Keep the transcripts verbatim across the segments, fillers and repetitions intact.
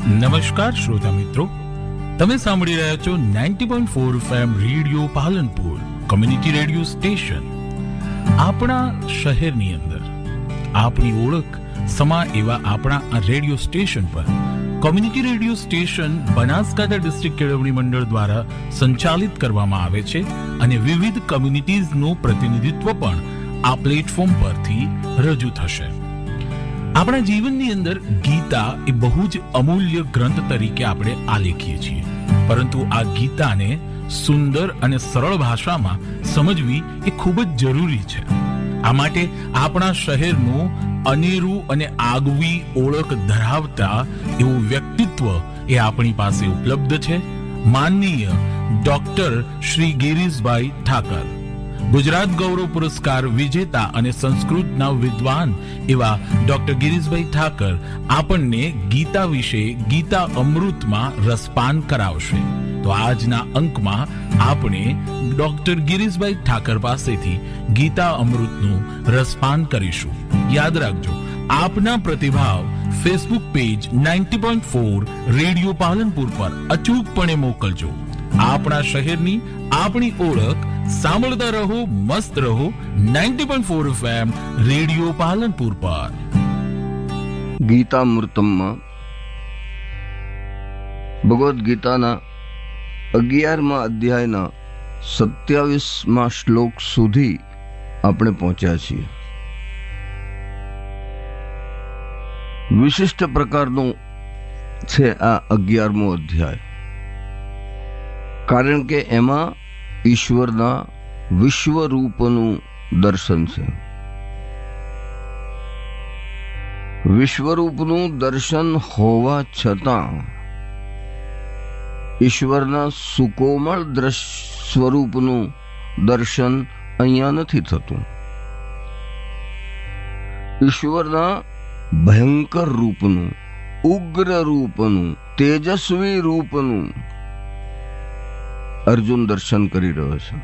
નમસ્કાર શ્રોતા મિત્રો, તમે સાંભળી રહ્યા છો ninety point four FM radio Palanpur, community radio station. આપણા શહેરની અંદર આપણી ઓળખ સમા એવા આપણા આ રેડિયો સ્ટેશન પર community radio station Banaskantha district કેળવણી મંડળ દ્વારા સંચાલિત કરવામાં આવે છે અને વિવિધ કમ્યુનિટીઝનું પ્રતિનિધિત્વ પણ આ પ્લેટફોર્મ પરથી રજૂ થશે. આપણા જીવનની અંદર ગીતા એ બહુ જ અમૂલ્ય ગ્રંથ તરીકે આપણે આલેખીએ છીએ, પરંતુ આ ગીતાને સુંદર અને સરળ ભાષામાં સમજવી એ ખૂબ જ જરૂરી છે. આ માટે આપણા શહેરનું અનેરું અને આગવી ઓળખ ધરાવતા એવું વ્યક્તિત્વ એ આપણી પાસે ઉપલબ્ધ છે. માનનીય ડોક્ટર શ્રી ગિરીશભાઈ ઠાકર, ગુજરાત ગૌરવ પુરસ્કાર વિજેતા અને સંસ્કૃતના વિદ્વાન એવા ડોક્ટર ગિરીશભાઈ ઠાકર આપણને ગીતા વિશે ગીતા અમૃતમાં રસપાન કરાવશે. તો આજના અંકમાં આપણે ડોક્ટર ગિરીશભાઈ ઠાકર પાસેથી ગીતા અમૃતનું રસપાન કરીશું. યાદ રાખજો, આપના પ્રતિભાવ Facebook page ninety point four radio Palanpur પર અચૂકપણે મોકલજો. આપણા શહેરની આપણી ઓળખ સાંભળતા રહો, મસ્ત રહો. Ninety point four FM radio Palanpur પર. ગીતામૃતમમાં ભગવદ્ ગીતાના અગિયારમા અધ્યાયના સત્યાવીસમા શ્લોક સુધી આપણે પહોંચ્યા છીએ. વિશિષ્ટ પ્રકારનો છે આ અગિયારમો અધ્યાય, કારણ કે એમાં ઈશ્વરના વિશ્વરૂપનું દર્શન છે. વિશ્વરૂપનું દર્શન હોવા છતાં ઈશ્વરના સુકોમળ સ્વરૂપનું દર્શન અહીંયા નથી થતું. ઈશ્વરના ભયંકર રૂપનું, ઉગ્ર રૂપનું, તેજસ્વી રૂપનું અર્જુન દર્શન કરી રહ્યો છે.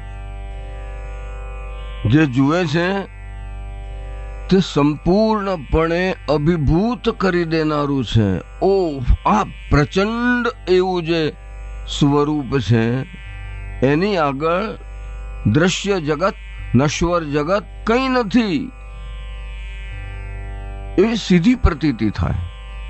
જે જુએ છે તે સંપૂર્ણપણે અભિભૂત કરી દેનારું છે. ઓ આ પ્રચંડ એવું જે સ્વરૂપ છે, એની આગળ દ્રશ્ય જગત, નશ્વર જગત કંઈ નથી, એવી સીધી પ્રતીતિ થાય.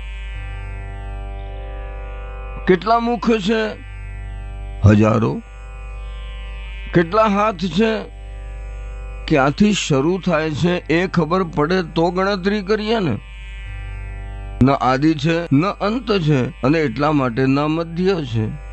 કેટલા મુખ છે? હજારો. કેટલા હાથ છે? ક્યાંથી શરૂ થાય છે એ ખબર પડે તો ગણતરી કરીએ ને. ન આદિ છે, ન અંત છે, અને એટલા માટે ન મધ્ય છે.